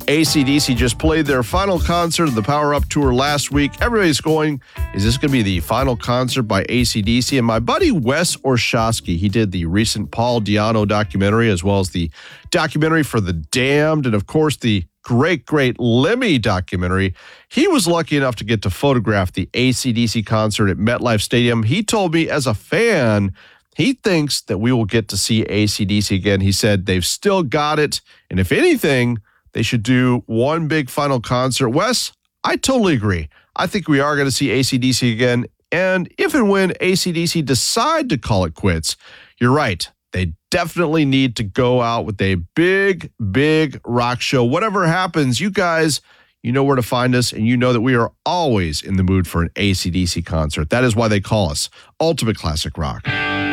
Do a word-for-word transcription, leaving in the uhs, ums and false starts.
A C D C just played their final concert of the Power Up Tour last week. Everybody's going, is this going to be the final concert by A C D C? And my buddy Wes Orshowski, he did the recent Paul Di'Anno documentary, as well as the documentary for The Damned, and of course the great, great Lemmy documentary. He was lucky enough to get to photograph the A C D C concert at MetLife Stadium. He told me, as a fan, he thinks that we will get to see A C D C again. He said they've still got it, and if anything, they should do one big final concert. Wes, I totally agree. I think we are going to see A C D C again. And if and when A C D C decide to call it quits, you're right. They definitely need to go out with a big, big rock show. Whatever happens, you guys, you know where to find us, and you know that we are always in the mood for an A C D C concert. That is why they call us Ultimate Classic Rock.